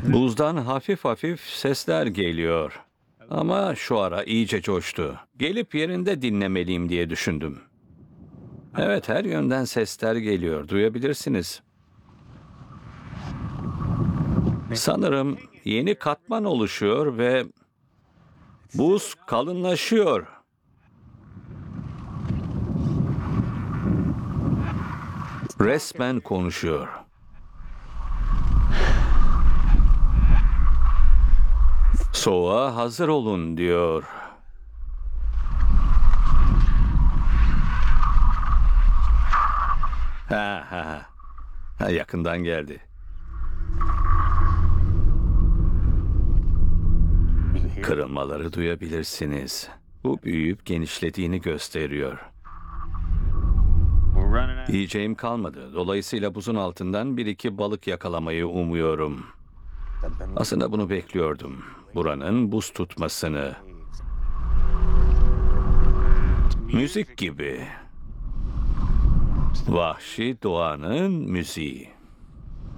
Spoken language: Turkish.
Buzdan hafif hafif sesler geliyor. Ama şu ara iyice coştu. Gelip yerinde dinlemeliyim diye düşündüm. Evet, her yönden sesler geliyor. Duyabilirsiniz. Sanırım yeni katman oluşuyor ve buz kalınlaşıyor. Resmen konuşuyor. Soğuğa hazır olun diyor. Ha, yakından geldi. Kırılmaları duyabilirsiniz. Bu büyüyüp genişlediğini gösteriyor. Yiyeceğim kalmadı. Dolayısıyla buzun altından bir iki balık yakalamayı umuyorum. Aslında bunu bekliyordum. Buranın buz tutmasını. Müzik gibi. Vahşi doğanın müziği.